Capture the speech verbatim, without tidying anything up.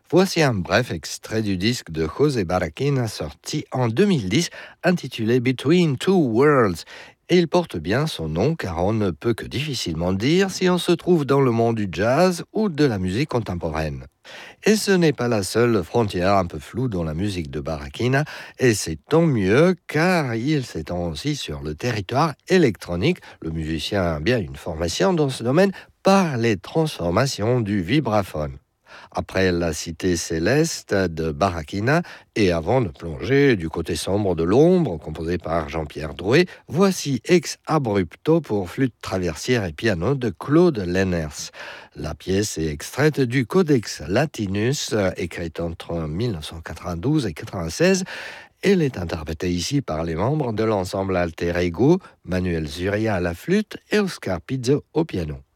Voici un bref extrait du disque de José Barraquina sorti en deux mille dix, intitulé Between Two Worlds. Et il porte bien son nom car on ne peut que difficilement dire si on se trouve dans le monde du jazz ou de la musique contemporaine. Et ce n'est pas la seule frontière un peu floue dans la musique de Barraquina, et c'est tant mieux car il s'étend aussi sur le territoire électronique. Le musicien a bien une formation dans ce domaine par les transformations du vibraphone. Après la cité céleste de Barraquina, et avant de plonger du côté sombre de l'ombre, composé par Jean-Pierre Drouet, voici Ex Abrupto pour flûte traversière et piano de Claude Lenners. La pièce est extraite du Codex Latinus, écrite entre mille neuf cent quatre-vingt-douze et quatre-vingt-seize. Elle est interprétée ici par les membres de l'ensemble Alter Ego, Manuel Zuria à la flûte et Oscar Pizzo au piano.